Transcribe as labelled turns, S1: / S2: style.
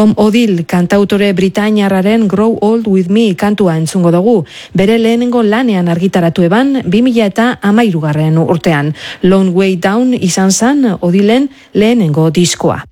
S1: Tom Odell kantautore britainiarraren Grow Old With Me kantua entzungo dugu. Bere lehenengo lanean argitaratu eban 2013 urtean. Long Way Down izan zan Odellen lehenengo diskoa.